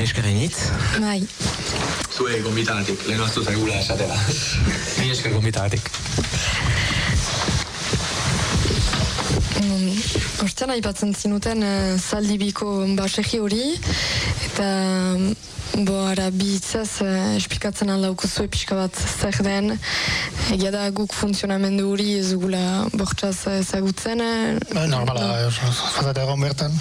Mileskarenit. Bai. Zue gombitagatik, lehen aztu zaigula esatera. Milesker gombitagatik. Ostean aipatzen zinuten zaldibiko basegi hori, eta ara bihitzaz esplikatzen aldaukuzu pixka bat zer den, egia da guk funtzionamendu hori ez dugula bortxaz ezagutzen. Normala, fatate egon bertan.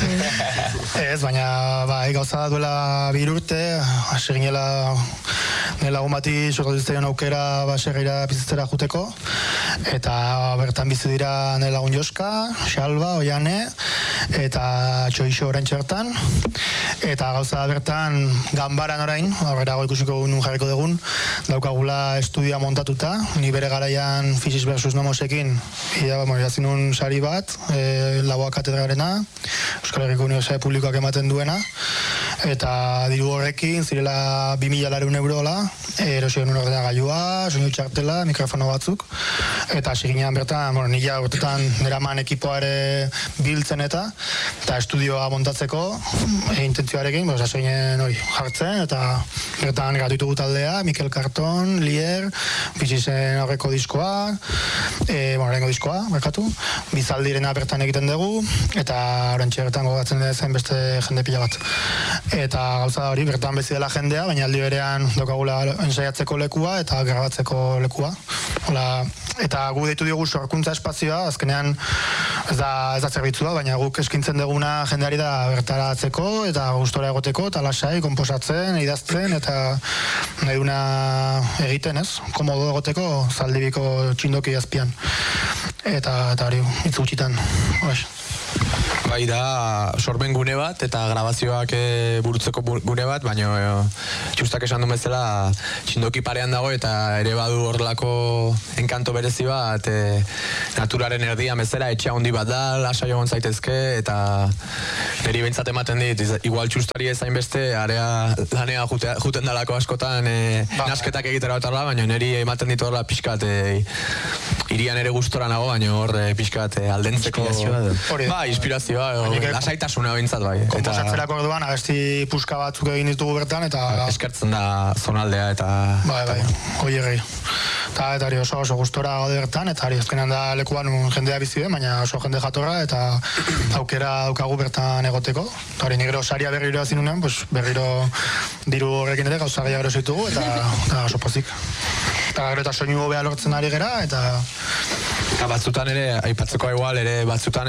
Ez, baina gauza duela 2 urte, hasi ginela lagun bati sortuzten aukera baserrira bizitzera juteko, eta bertan bizi dira nire lagun Joska, Xalba, Oiane, eta Txoixo oraintxe bertan, eta gauza bertan ganbaran orain, horrelago ikusiko nun jarriko dugun, daukagula estudioa montatuta, ni bere garaian Physics versus Nomosekin, idazin nun sari bat, Laboa katedrarena, Euskal Herriko Unibertsitate Publikoak ematen duena, eta diru horrekin, zirela 2.400 eurola, erosio nun ordenagailua, soinu txartela, mikrofono batzuk, eta hasi ginean bertan, nila urtetan neraman ekipoare biltzen eta estudioa montatzeko intentzioarekin, hasi ginen hori jartzen, eta bertan gratuitugu taldea, Mikel Karton, Lier, Physicsen aurreko diskoa, lehengo diskoa, berkatu, Bizaldirena bertan egiten dugu, eta orantxe bertan gogatzen zen beste jende pila bat. Eta gauza hori, bertan bezi dela jendea, baina aldi berean daukagula ensaiatzeko lekua eta grabatzeko lekua. Eta gu deitu diogu sorkuntza espazioa, azkenean ez da zerbitzua, baina guk eskintzen duguna jendeari da bertaratzeko eta gustora egoteko, eta lasai, konposatzen, idazten, eta nahi duna egiten, ez? Komodo egoteko zaldibiko txindoki azpian. Eta hori, hitz gutxitan. Bai da, sormen gune bat eta grabazioak burutzeko gune bat, baina txustak esan du bezala txindoki parean dago eta ere badu horrelako enkanto berezi bat, naturaren erdia bezala etxea handi bat da, lasai egon zaitezke, eta niri behintzat ematen dit, igual txustari ezain beste, lanea juten dalako askotan nasketak egitera bat arla, baina niri ematen dit horrela pixkat irian ere gustora nago, baina hor pixkat aldentzeko inspirazioa, lasaitasuna behintzat bai. Konposatzerako orduan, abesti puska batzuk egin ditugu bertan, eta eskertzen da zonaldea, eta bai, oiegei. Eta hori oso gustora gaude bertan, eta hori azkenean da lekuan jendea bizi den, baina oso jende jatorra, eta aukera daukagu bertan egoteko. Eta hori nigero saria berriro azinunean, berriro diru horrekin ere gauza gehiago erositugu, eta oso pozik. Eta gero eta soinu hobea lortzen ari gera, eta batzutan ere, aipatzeko igual, ere batzutan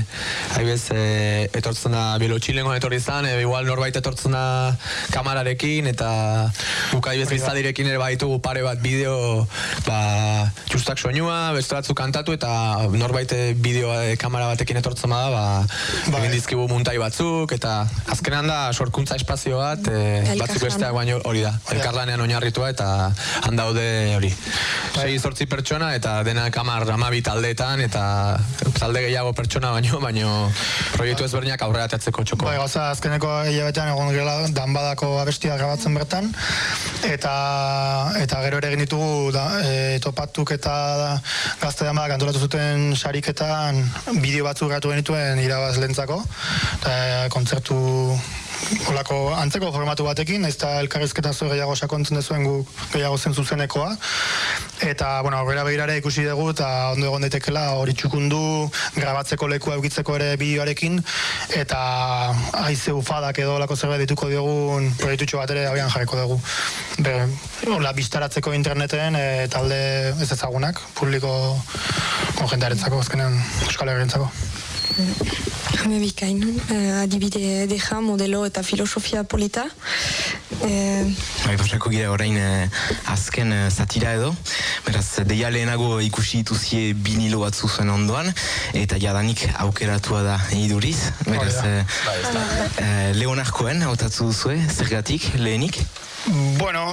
etortzen da bielotxilengo etorri izan, igual norbait etortzen da kamararekin, eta guk adibez bizadirekin ere baitugu pare bat bideo, txustak soinua, beste batzuk kantatu, eta norbait bideo kamara batekin etortzen bada, egin dizkigu muntai batzuk, eta azkenean da sorkuntza espazio bat, batzuk besteak baino hori da, elkarlanean oinarritua, eta handaude hori. 6-8 pertsona, eta dena kamar 12 taldeetan, eta talde gehiago pertsona baino proiektu ezberdinak aurrera ateatzeko txoko. Gauza, azkeneko hilabetean egon gela danbadako abestia grabatzen bertan, eta gero ere egin ditugu topatuk eta gazte danbadak antolatu zuten sariketan bideo batzuk grabatu genituen irabazlentzako, eta kontzertu olako antzeko formatu batekin, ez da elkarrizketa zuen gehiago sakontzen dezuen guk gehiago zen zuzenekoa, eta aurrera behirare ikusi dugu eta ondo egon daitekela hori txukundu grabatzeko lekua eukitzeko ere bideoarekin, eta haize ufadak edo olako zerbait dituko diogun proiektutxo bat ere abian jarriko dugu. Bistaratzeko interneten talde ez ezagunak, publiko jendearentzako, azkenean Euskal Herrientzako. Bikain, adibide deja, modelo eta filosofia polita. Pasako gira orain azken zatira edo, beraz, deia lehenago ikusi dituzie binilo batzu zuen ondoan, eta jadanik aukeratua da iduriz, beraz, Leonar Cohen hautatzu duzue, zergatik, lehenik? Bueno,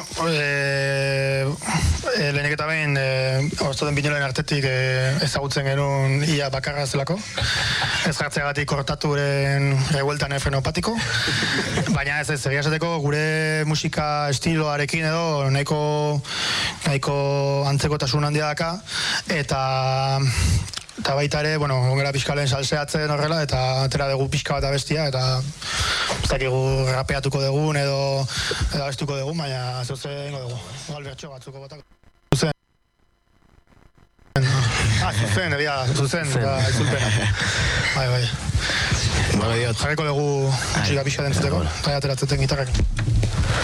lehenik eta behin horretzen biniloen artetik ezagutzen genuen ia bakarra zelako, ez jartzeagatik kortaturen revueltan frenopatiko, baina ez egia esateko gure musika estiloarekin edo nahiko antzekotasun handia daka, eta baita ere, gongera pixkalen salseatzen horrela, eta atera dugu pixka bat abestia, eta zakigu rapeatuko dugun edo abestuko dugun, baina zeuze ingo dugu. Gal bertxo batzuko botako. Zuzen, izulpena. Bai. Jarriko dugu txiga pixka dentzuteko, eta ateratzeten gitarrak.